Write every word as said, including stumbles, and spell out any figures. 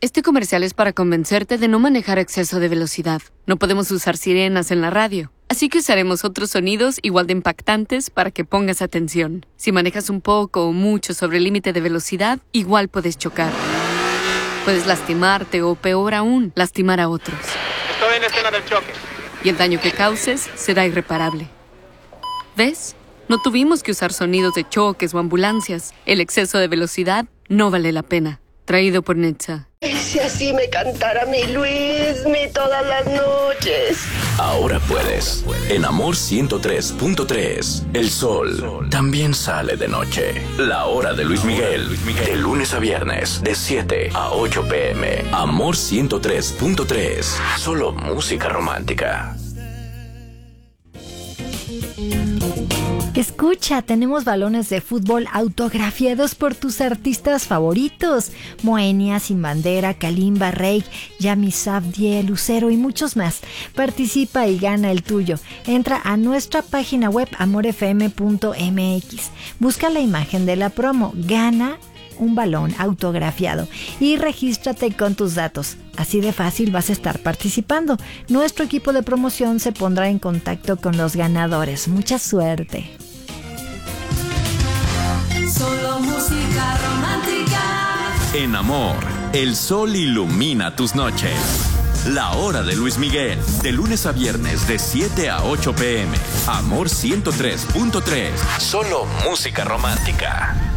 Este comercial es para convencerte de no manejar a exceso de velocidad. No podemos usar sirenas en la radio, así que usaremos otros sonidos igual de impactantes para que pongas atención. Si manejas un poco o mucho sobre el límite de velocidad, igual puedes chocar. Puedes lastimarte o, peor aún, lastimar a otros. Estoy en escena del choque. Y el daño que causes será irreparable. ¿Ves? No tuvimos que usar sonidos de choques o ambulancias. El exceso de velocidad no vale la pena. Traído por Netza. Y si así me cantara mi Luismi todas las noches. Ahora puedes. En Amor ciento tres punto tres. El sol también sale de noche. La hora de Luis Miguel. De lunes a viernes, de siete a ocho pm. Amor ciento tres punto tres. Solo música romántica. Escucha, tenemos balones de fútbol autografiados por tus artistas favoritos. Moenia, Sin Bandera, Kalimba, Reik, Yami Sabdiel, Lucero y muchos más. Participa y gana el tuyo. Entra a nuestra página web amor f m punto m x. Busca la imagen de la promo. Gana un balón autografiado y regístrate con tus datos. Así de fácil vas a estar participando. Nuestro equipo de promoción se pondrá en contacto con los ganadores. Mucha suerte. Solo música romántica. En Amor, el sol ilumina tus noches. La hora de Luis Miguel, de lunes a viernes de siete a ocho pm. Amor ciento tres punto tres. Solo música romántica.